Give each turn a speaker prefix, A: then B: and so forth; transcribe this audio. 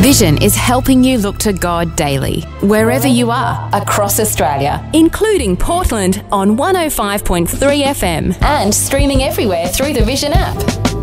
A: Vision is helping you look to God daily, wherever you are, across Australia, including Portland on 105.3 FM and streaming everywhere through the Vision app.